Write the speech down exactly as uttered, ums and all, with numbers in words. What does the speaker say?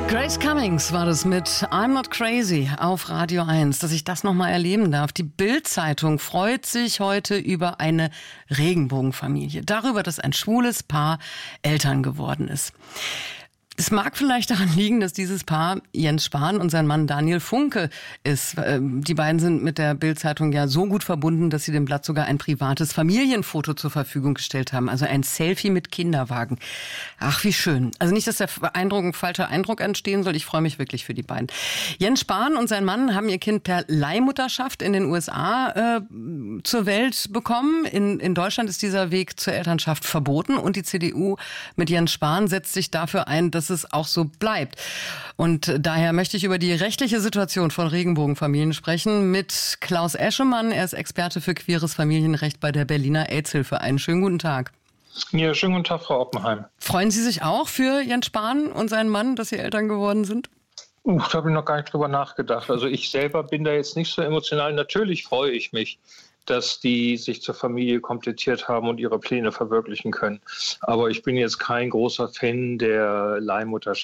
Grace Cummings war das mit I'm Not Crazy auf Radio eins, dass ich das nochmal erleben darf. Die Bild-Zeitung freut sich heute über eine Regenbogenfamilie. Darüber, dass ein schwules Paar Eltern geworden ist. Es mag vielleicht daran liegen, dass dieses Paar Jens Spahn und sein Mann Daniel Funke ist. Die beiden sind mit der Bild-Zeitung ja so gut verbunden, dass sie dem Blatt sogar ein privates Familienfoto zur Verfügung gestellt haben. Also ein Selfie mit Kinderwagen. Ach, wie schön. Also nicht, dass der Eindruck, ein falscher Eindruck entstehen soll. Ich freue mich wirklich für die beiden. Jens Spahn und sein Mann haben ihr Kind per Leihmutterschaft in den U S A äh, zur Welt bekommen. In, in Deutschland ist dieser Weg zur Elternschaft verboten. Und die C D U mit Jens Spahn setzt sich dafür ein, dass es auch so bleibt. Und daher möchte ich über die rechtliche Situation von Regenbogenfamilien sprechen mit Klaus Eschemann. Er ist Experte für queeres Familienrecht bei der Berliner AIDS-Hilfe. Einen schönen guten Tag. Ja, schönen guten Tag, Frau Oppenheim. Freuen Sie sich auch für Jens Spahn und seinen Mann, dass Sie Eltern geworden sind? Uh, da habe ich noch gar nicht drüber nachgedacht. Also ich selber bin da jetzt nicht so emotional. Natürlich freue ich mich, dass die sich zur Familie komplettiert haben und ihre Pläne verwirklichen können. Aber ich bin jetzt kein großer Fan der Leihmutterschaft.